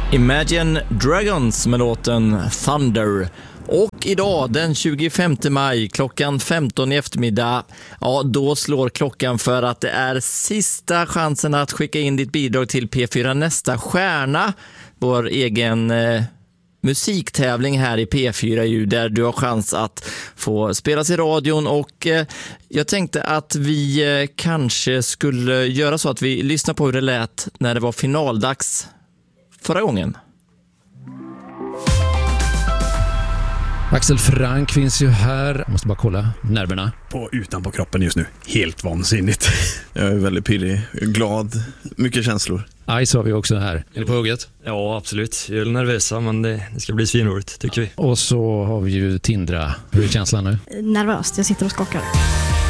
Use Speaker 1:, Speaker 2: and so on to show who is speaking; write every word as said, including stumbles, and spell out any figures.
Speaker 1: Imagine Dragons med låten Thunder. Och idag den tjugofemte maj klockan femton i eftermiddag, ja då slår klockan för att det är sista chansen att skicka in ditt bidrag till P fyra Nästa stjärna, vår egen eh, musiktävling här i P fyra ju, där du har chans att få spelas i radion. Och eh, jag tänkte att vi eh, kanske skulle göra så att vi lyssnar på hur det lät när det var finaldags förra gången.
Speaker 2: Axel Frank finns ju här. Jag måste bara kolla nerverna.
Speaker 3: På utanpå kroppen just nu. Helt vansinnigt.
Speaker 4: Jag är väldigt pirrig, glad, mycket känslor.
Speaker 2: Ice har vi också här. Är ni på hugget?
Speaker 5: Ja, absolut. Jag är nervösa, men det, det ska bli svinroligt, tycker vi.
Speaker 2: Och så har vi ju Tindra. Hur är känslan nu?
Speaker 6: Nervöst, jag sitter och skakar.